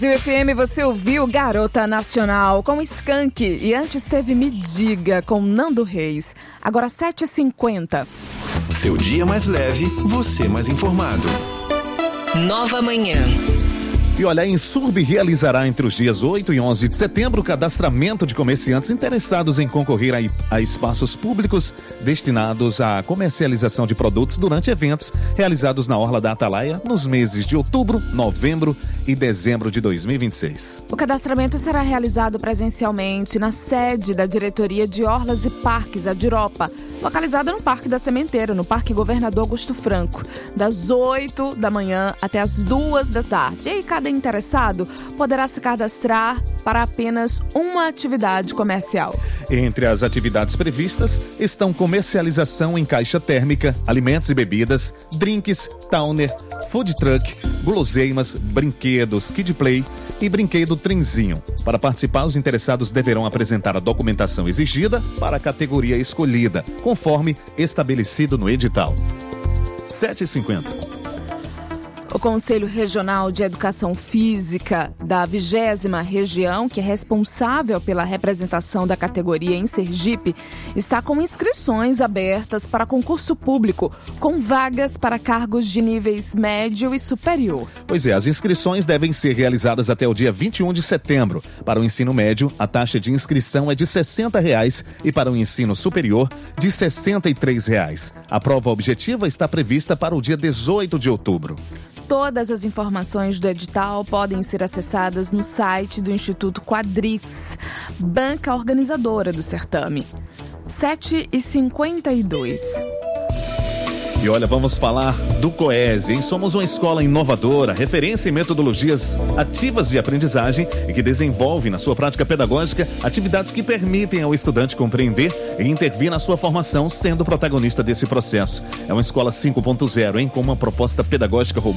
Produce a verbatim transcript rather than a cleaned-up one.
F M, você ouviu Garota Nacional com Skank e antes teve Me Diga com Nando Reis. Agora sete e cinquenta. Seu dia mais leve, você mais informado. Nova Manhã. E olha, a Insurb realizará entre os dias oito e onze de setembro o cadastramento de comerciantes interessados em concorrer a, a espaços públicos destinados à comercialização de produtos durante eventos realizados na Orla da Atalaia nos meses de outubro, novembro e dezembro de dois mil e vinte e seis. O cadastramento será realizado presencialmente na sede da Diretoria de Orlas e Parques, a Diropa, localizada no Parque da Sementeira, no Parque Governador Augusto Franco, das oito da manhã até as duas da tarde. E aí, cada interessado poderá se cadastrar para apenas uma atividade comercial. Entre as atividades previstas estão comercialização em caixa térmica, alimentos e bebidas, drinks, towner, food truck, guloseimas, brinquedos, kid play e brinquedo trenzinho. Para participar, os interessados deverão apresentar a documentação exigida para a categoria escolhida, conforme estabelecido no edital. sete e cinquenta. O Conselho Regional de Educação Física da vigésima região, que é responsável pela representação da categoria em Sergipe, está com inscrições abertas para concurso público, com vagas para cargos de níveis médio e superior. Pois é, as inscrições devem ser realizadas até o dia vinte e um de setembro. Para o ensino médio, a taxa de inscrição é de sessenta reais e para o ensino superior, de sessenta e três reais. A prova objetiva está prevista para o dia dezoito de outubro. Todas as informações do edital podem ser acessadas no site do Instituto Quadrix, banca organizadora do certame. sete e cinquenta e dois. E olha, vamos falar do COESE, hein? Somos uma escola inovadora, referência em metodologias ativas de aprendizagem e que desenvolve na sua prática pedagógica atividades que permitem ao estudante compreender e intervir na sua formação, sendo protagonista desse processo. É uma escola cinco ponto zero, hein? Com uma proposta pedagógica robusta